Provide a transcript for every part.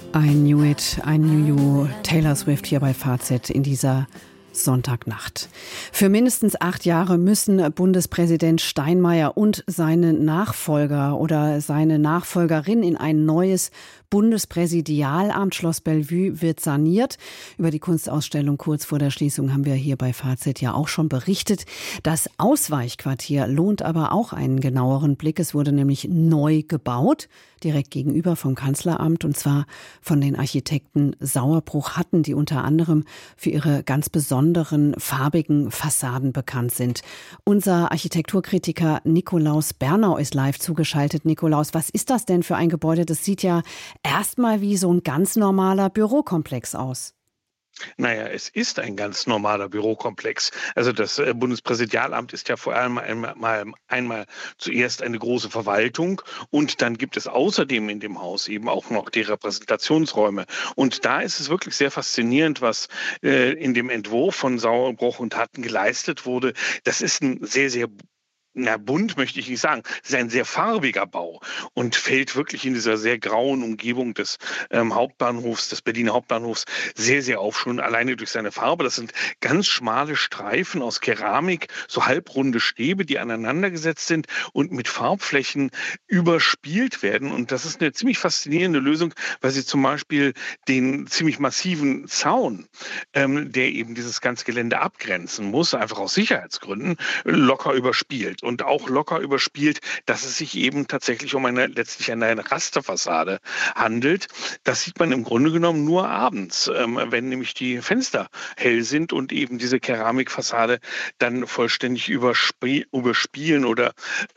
Ein New It, ein New You, Taylor Swift hier bei FAZ in dieser Sonntagnacht. Für mindestens 8 Jahre müssen Bundespräsident Steinmeier und seine Nachfolger oder seine Nachfolgerin in ein neues Bundespräsidialamt. Schloss Bellevue wird saniert. Über die Kunstausstellung kurz vor der Schließung haben wir hier bei FAZ ja auch schon berichtet. Das Ausweichquartier lohnt aber auch einen genaueren Blick. Es wurde nämlich neu gebaut, direkt gegenüber vom Kanzleramt, und zwar von den Architekten Sauerbruch-Hatten, die unter anderem für ihre ganz besonderen farbigen Fassaden bekannt sind. Unser Architekturkritiker Nikolaus Bernau ist live zugeschaltet. Nikolaus, was ist das denn für ein Gebäude? Das sieht ja erstmal wie so ein ganz normaler Bürokomplex aus. Naja, es ist ein ganz normaler Bürokomplex. Also das Bundespräsidialamt ist ja vor allem einmal zuerst eine große Verwaltung, und dann gibt es außerdem in dem Haus eben auch noch die Repräsentationsräume. Und da ist es wirklich sehr faszinierend, was in dem Entwurf von Sauerbruch und Hatten geleistet wurde. Das ist ein sehr, sehr bunt möchte ich nicht sagen. Es ist ein sehr farbiger Bau und fällt wirklich in dieser sehr grauen Umgebung des Hauptbahnhofs, des Berliner Hauptbahnhofs, sehr, sehr auf, schon alleine durch seine Farbe. Das sind ganz schmale Streifen aus Keramik, so halbrunde Stäbe, die aneinandergesetzt sind und mit Farbflächen überspielt werden. Und das ist eine ziemlich faszinierende Lösung, weil sie zum Beispiel den ziemlich massiven Zaun, der eben dieses ganze Gelände abgrenzen muss, einfach aus Sicherheitsgründen, locker überspielt. Und auch locker überspielt, dass es sich eben tatsächlich um letztlich eine Rasterfassade handelt. Das sieht man im Grunde genommen nur abends, wenn nämlich die Fenster hell sind und eben diese Keramikfassade dann vollständig überspielen oder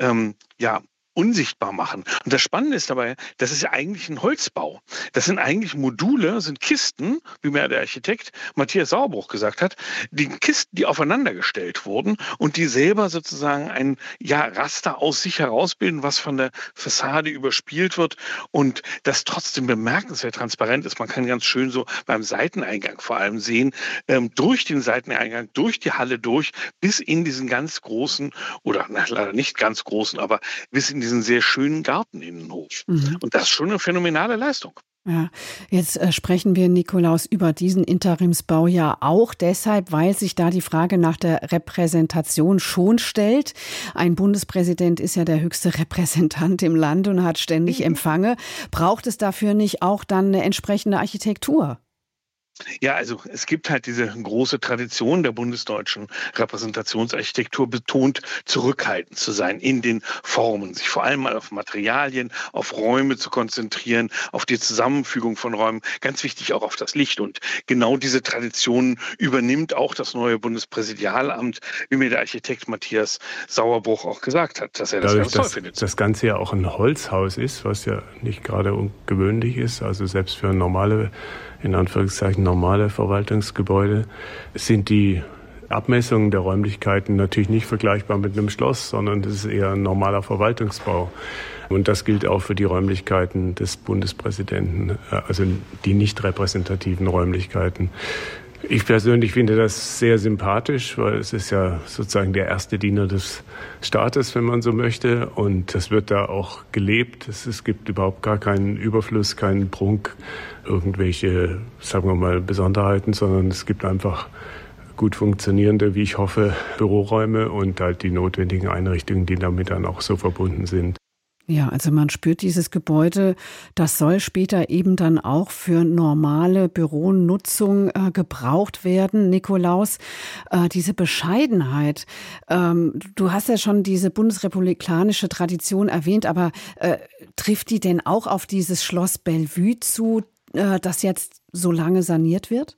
unsichtbar machen. Und das Spannende ist dabei, das ist ja eigentlich ein Holzbau. Das sind eigentlich Module, sind Kisten, wie mir der Architekt Matthias Sauerbruch gesagt hat, die Kisten, die aufeinandergestellt wurden und die selber sozusagen ein Raster aus sich herausbilden, was von der Fassade überspielt wird und das trotzdem bemerkenswert transparent ist. Man kann ganz schön so beim Seiteneingang vor allem sehen, durch den Seiteneingang, durch die Halle durch, bis in diesen ganz großen, oder leider nicht ganz großen, aber bis in diesen sehr schönen Garteninnenhof. Und das ist schon eine phänomenale Leistung. Ja, jetzt sprechen wir, Nikolaus, über diesen Interimsbau ja auch deshalb, weil sich da die Frage nach der Repräsentation schon stellt. Ein Bundespräsident ist ja der höchste Repräsentant im Land und hat ständig Empfänge. Braucht es dafür nicht auch dann eine entsprechende Architektur? Ja, also es gibt halt diese große Tradition der bundesdeutschen Repräsentationsarchitektur, betont zurückhaltend zu sein in den Formen, sich vor allem mal auf Materialien, auf Räume zu konzentrieren, auf die Zusammenfügung von Räumen, ganz wichtig auch auf das Licht. Und genau diese Tradition übernimmt auch das neue Bundespräsidialamt, wie mir der Architekt Matthias Sauerbruch auch gesagt hat, dass er das dadurch, ganz toll findet. Das Ganze ja auch ein Holzhaus ist, was ja nicht gerade ungewöhnlich ist, also selbst für normale, in Anführungszeichen normale Verwaltungsgebäude, sind die Abmessungen der Räumlichkeiten natürlich nicht vergleichbar mit einem Schloss, sondern das ist eher ein normaler Verwaltungsbau. Und das gilt auch für die Räumlichkeiten des Bundespräsidenten, also die nicht repräsentativen Räumlichkeiten. Ich persönlich finde das sehr sympathisch, weil es ist ja sozusagen der erste Diener des Staates, wenn man so möchte. Und das wird da auch gelebt. Es gibt überhaupt gar keinen Überfluss, keinen Prunk, irgendwelche, sagen wir mal, Besonderheiten, sondern es gibt einfach gut funktionierende, wie ich hoffe, Büroräume und halt die notwendigen Einrichtungen, die damit dann auch so verbunden sind. Ja, also man spürt dieses Gebäude, das soll später eben dann auch für normale Büronutzung gebraucht werden. Nikolaus, diese Bescheidenheit, du hast ja schon diese bundesrepublikanische Tradition erwähnt, aber trifft die denn auch auf dieses Schloss Bellevue zu, das jetzt so lange saniert wird?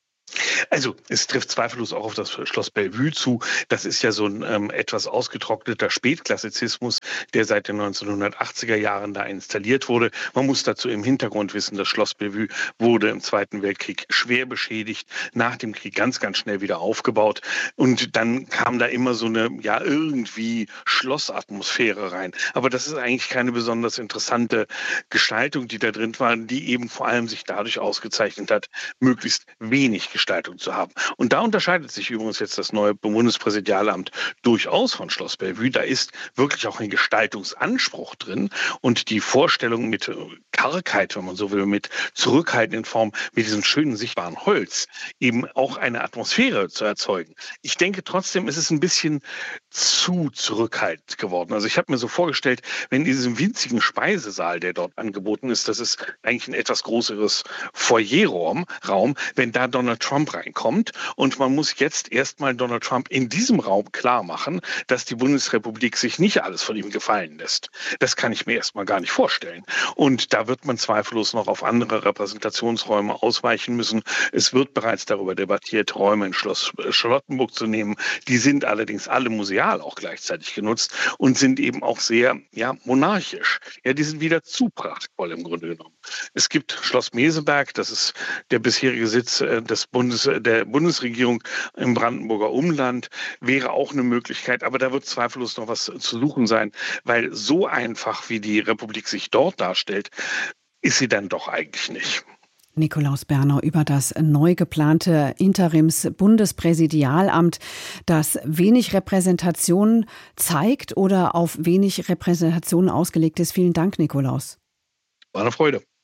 Also es trifft zweifellos auch auf das Schloss Bellevue zu. Das ist ja so ein etwas ausgetrockneter Spätklassizismus, der seit den 1980er Jahren da installiert wurde. Man muss dazu im Hintergrund wissen, das Schloss Bellevue wurde im Zweiten Weltkrieg schwer beschädigt, nach dem Krieg ganz, ganz schnell wieder aufgebaut. Und dann kam da immer so eine, irgendwie Schlossatmosphäre rein. Aber das ist eigentlich keine besonders interessante Gestaltung, die da drin war, die eben vor allem sich dadurch ausgezeichnet hat, möglichst wenig Gestaltung Ausstattung zu haben. Und da unterscheidet sich übrigens jetzt das neue Bundespräsidialamt durchaus von Schloss Bellevue. Da ist wirklich auch ein Gestaltungsanspruch drin und die Vorstellung mit Kargheit, wenn man so will, mit zurückhaltenden Form, mit diesem schönen sichtbaren Holz, eben auch eine Atmosphäre zu erzeugen. Ich denke trotzdem, es ist ein bisschen zu zurückhaltend geworden. Also ich habe mir so vorgestellt, wenn in diesem winzigen Speisesaal, der dort angeboten ist, das ist eigentlich ein etwas größeres Foyerraum, wenn da Donald Trump reinkommt und man muss jetzt erstmal Donald Trump in diesem Raum klar machen, dass die Bundesrepublik sich nicht alles von ihm gefallen lässt. Das kann ich mir erstmal gar nicht vorstellen. Und da wird man zweifellos noch auf andere Repräsentationsräume ausweichen müssen. Es wird bereits darüber debattiert, Räume in Schloss Charlottenburg zu nehmen. Die sind allerdings alle museal auch gleichzeitig genutzt und sind eben auch sehr monarchisch. Ja, die sind wieder zu prachtvoll im Grunde genommen. Es gibt Schloss Meseberg, das ist der bisherige Sitz der Bundesregierung im Brandenburger Umland, wäre auch eine Möglichkeit, aber da wird zweifellos noch was zu suchen sein, weil so einfach, wie die Republik sich dort darstellt, ist sie dann doch eigentlich nicht. Nikolaus Berner über das neu geplante Interims-Bundespräsidialamt, das wenig Repräsentation zeigt oder auf wenig Repräsentation ausgelegt ist. Vielen Dank, Nikolaus. War eine Freude.